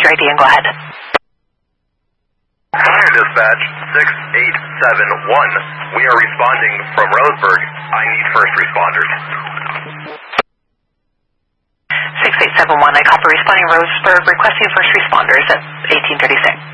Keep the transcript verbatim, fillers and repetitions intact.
your I D and go ahead. Fire dispatch six eight seven one. We are responding from Roseburg. I need first responders. six eight seven one, I copy responding Roseburg, requesting first responders at eighteen thirty-six.